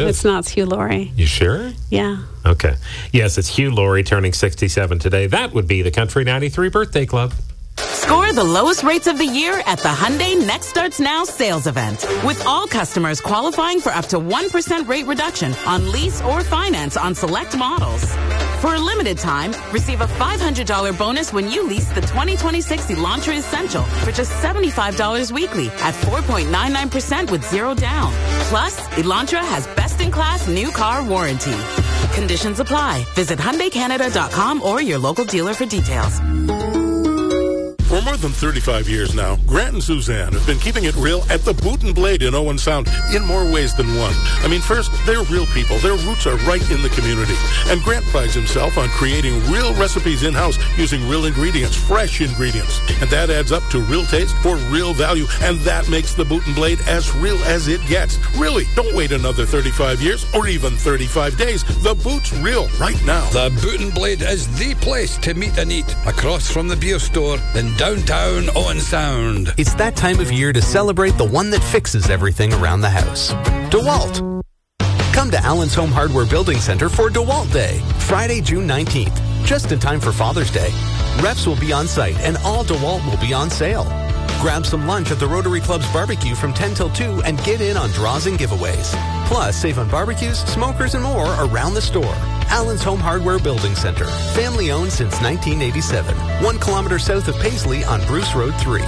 It's not. It's Hugh Laurie. You sure? Yeah. Okay. Yes, it's Hugh Laurie turning 67 today. That would be the Country 93 Birthday Club. Score the lowest rates of the year at the Hyundai Next Starts Now sales event. With all customers qualifying for up to 1% rate reduction on lease or finance on select models. For a limited time, receive a $500 bonus when you lease the 2026 Elantra Essential for just $75 weekly at 4.99% with zero down. Plus, Elantra has best-in-class new car warranty. Conditions apply. Visit HyundaiCanada.com or your local dealer for details. For more than 35 years now, Grant and Suzanne have been keeping it real at the Boot and Blade in Owen Sound in more ways than one. I mean, first, they're real people. Their roots are right in the community. And Grant prides himself on creating real recipes in-house using real ingredients, fresh ingredients. And that adds up to real taste for real value. And that makes the Boot and Blade as real as it gets. Really, don't wait another 35 years or even 35 days. The Boot's real right now. The Boot and Blade is the place to meet and eat across from the beer store in downtown Owen Sound. It's that time of year to celebrate the one that fixes everything around the house. DeWalt. Come to Allen's Home Hardware Building Center for DeWalt Day, Friday, June 19th, just in time for Father's Day. Reps will be on site and all DeWalt will be on sale. Grab some lunch at the Rotary Club's barbecue from 10 till 2 and get in on draws and giveaways. Plus, save on barbecues, smokers, and more around the store. Allen's Home Hardware Building Center. Family owned since 1987. 1 kilometer south of Paisley on Bruce Road 3.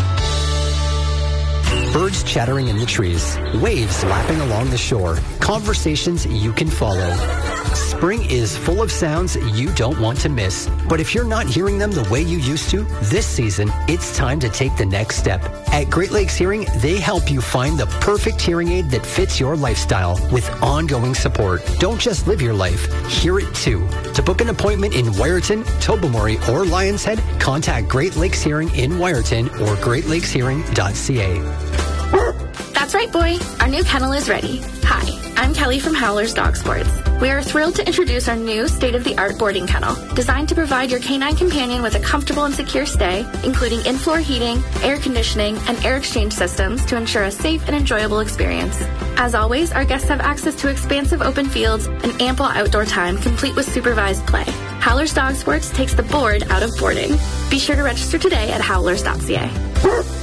Birds chattering in the trees, waves lapping along the shore, conversations you can follow. Spring is full of sounds you don't want to miss. But if you're not hearing them the way you used to, this season, it's time to take the next step. At Great Lakes Hearing, they help you find the perfect hearing aid that fits your lifestyle with ongoing support. Don't just live your life, hear it too. To book an appointment in Wyerton, Tobermory, or Lions Head, contact Great Lakes Hearing in Wyerton or greatlakeshearing.ca. That's right, boy. Our new kennel is ready. Hi, I'm Kelly from Howler's Dog Sports. We are thrilled to introduce our new state-of-the-art boarding kennel, designed to provide your canine companion with a comfortable and secure stay, including in-floor heating, air conditioning, and air exchange systems to ensure a safe and enjoyable experience. As always, our guests have access to expansive open fields and ample outdoor time, complete with supervised play. Howler's Dog Sports takes the bored out of boarding. Be sure to register today at howlers.ca.